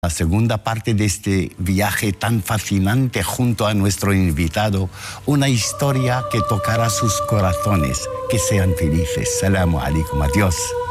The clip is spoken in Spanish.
La segunda parte de este viaje tan fascinante junto a nuestro invitado, una historia que tocará sus corazones. Que sean felices. Salamu alaikum. Adiós.